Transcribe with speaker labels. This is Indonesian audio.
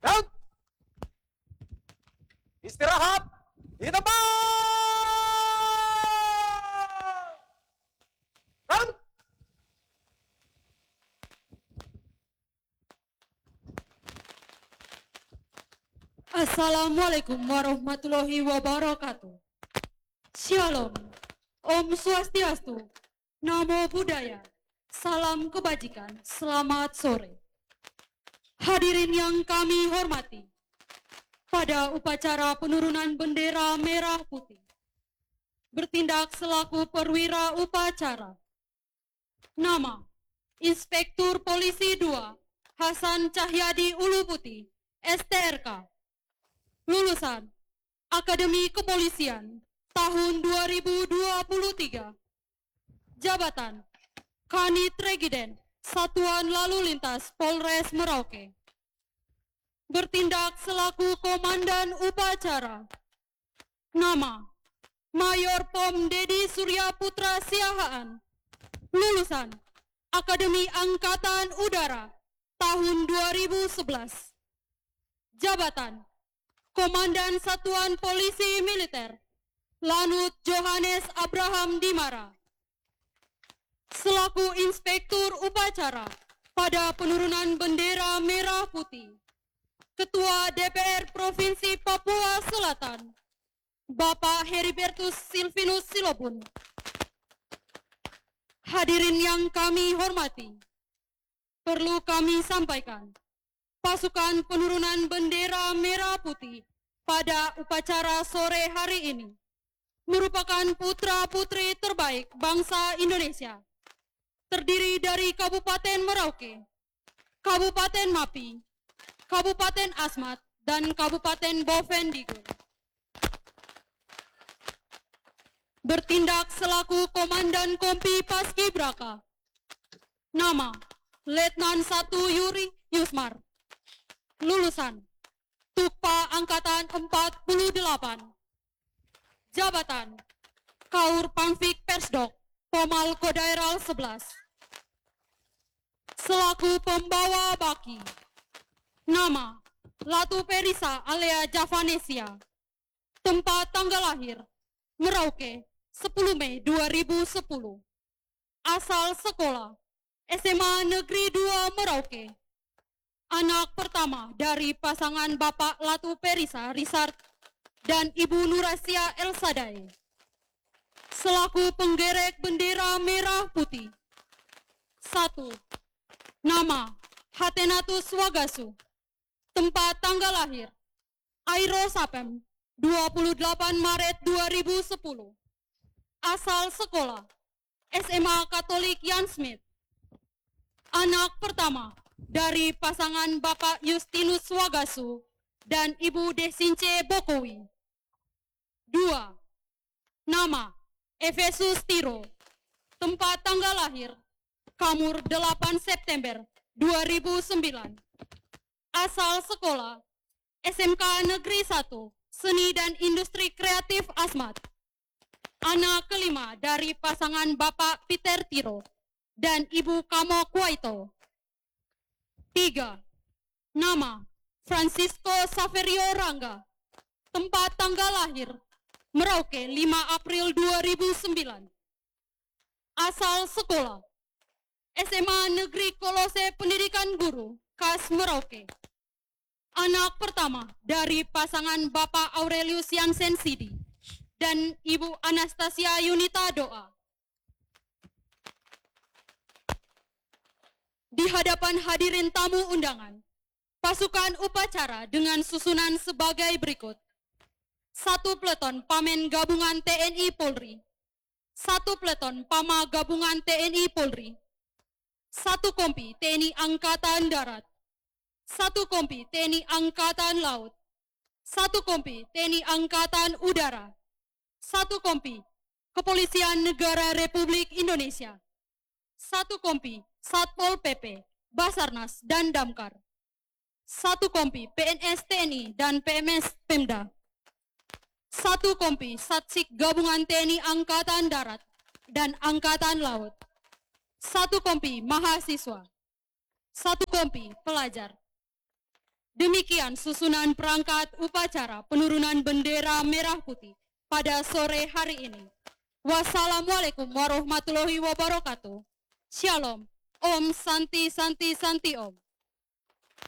Speaker 1: Round. Istirahat di tempat. Round.
Speaker 2: Assalamualaikum warahmatullahi wabarakatuh. Shalom, Om Swastiastu, Namo Buddhaya, salam kebajikan, selamat sore. Hadirin yang kami hormati, pada upacara penurunan bendera merah putih, bertindak selaku perwira upacara. Nama, Inspektur Polisi 2, Hasan Cahyadi Ulu Putih, STRK. Lulusan Akademi Kepolisian tahun 2023. Jabatan Kanit Regiden Satuan Lalu Lintas Polres Merauke. Bertindak selaku Komandan Upacara. Nama Mayor Pom Dedi Surya Putra Siahaan. Lulusan Akademi Angkatan Udara tahun 2011. Jabatan Komandan Satuan Polisi Militer Lanut Johannes Abraham Dimara. Selaku Inspektur Upacara pada penurunan bendera merah putih, Ketua DPR Provinsi Papua Selatan, Bapak Heribertus Silvinus Silobun. Hadirin yang kami hormati, perlu kami sampaikan, pasukan penurunan bendera merah putih pada upacara sore hari ini merupakan putra-putri terbaik bangsa Indonesia, terdiri dari Kabupaten Merauke, Kabupaten Mapi, Kabupaten Asmat, dan Kabupaten Bovendigul. Bertindak selaku Komandan Kompi Paskibraka. Nama Letnan 1 Yuri Yusmar. Lulusan Tukpa Angkatan 48. Jabatan Kaur Pamfik Persdok Pomal Kodairal 11. Selaku pembawa baki. Nama Latu Perisa Alea Javanesia. Tempat tanggal lahir Merauke 10 Mei 2010. Asal sekolah SMA Negeri 2 Merauke. Anak pertama dari pasangan Bapak Latu Perisa Risard dan Ibu Nurasia Elsadai. Selaku penggerek bendera merah putih. 1. Nama Hatenatus Wagasu. Tempat tanggal lahir Airo Sapem 28 Maret 2010. Asal sekolah SMA Katolik Jan Smith. Anak pertama dari pasangan Bapak Justinus Wagasu dan Ibu Desince Bokowi. 2. Nama Efesus Tiro. Tempat tanggal lahir Kamur 8 September 2009. Asal sekolah SMK Negeri 1 Seni dan Industri Kreatif Asmat. Anak kelima dari pasangan Bapak Peter Tiro dan Ibu Kamo Kuaito. 3. Nama Francisco Saverio Rangga. Tempat tanggal lahir Merauke 5 April 2009. Asal sekolah SMA Negeri Kolose Pendidikan Guru Kas Merauke. Anak pertama dari pasangan Bapak Aurelius Yansen Sidi dan Ibu Anastasia Yunita Doa. Di hadapan hadirin tamu undangan, pasukan upacara dengan susunan sebagai berikut. 1 peleton Pamen Gabungan TNI Polri. 1 peleton Pama Gabungan TNI Polri. 1 kompi TNI Angkatan Darat. 1 kompi TNI Angkatan Laut. 1 kompi TNI Angkatan Udara. 1 kompi Kepolisian Negara Republik Indonesia. 1 kompi Satpol PP, Basarnas, dan Damkar. 1 kompi PNS TNI dan PMS Pemda. 1 kompi Satsik Gabungan TNI Angkatan Darat dan Angkatan Laut. 1 kompi mahasiswa. 1 kompi pelajar. Demikian susunan perangkat upacara penurunan bendera merah putih pada sore hari ini. Wassalamualaikum warahmatullahi wabarakatuh. Shalom. Om Santi Santi Santi Om.